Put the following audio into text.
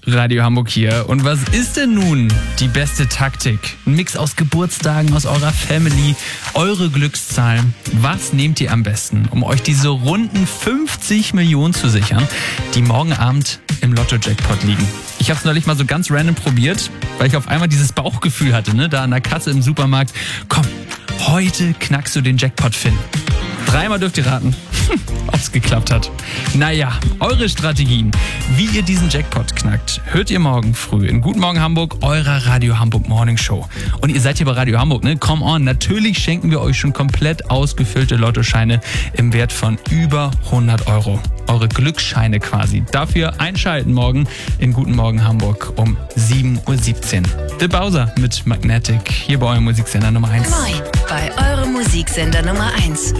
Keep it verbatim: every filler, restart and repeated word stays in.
Radio Hamburg hier. Und was ist denn nun die beste Taktik? Ein Mix aus Geburtstagen, aus eurer Family, eure Glückszahlen. Was nehmt ihr am besten, um euch diese runden fünfzig Millionen zu sichern, die morgen Abend im Lotto-Jackpot liegen? Ich habe es neulich mal so ganz random probiert, weil ich auf einmal dieses Bauchgefühl hatte, ne, da an der Kasse im Supermarkt. Komm, heute knackst du den Jackpot, Finn. Dreimal dürft ihr raten, ob es geklappt hat. Naja, eure Strategien, wie ihr diesen Jackpot knackt, hört ihr morgen früh in Guten Morgen Hamburg, eurer Radio Hamburg Morning Show. Und ihr seid hier bei Radio Hamburg, ne? Come on, natürlich schenken wir euch schon komplett ausgefüllte Lottoscheine im Wert von über hundert Euro. Eure Glücksscheine quasi. Dafür einschalten morgen in Guten Morgen Hamburg um sieben Uhr siebzehn. The Bowser mit Magnetic, hier bei eurem Musiksender Nummer eins. Moin, bei eurem Musiksender Nummer eins.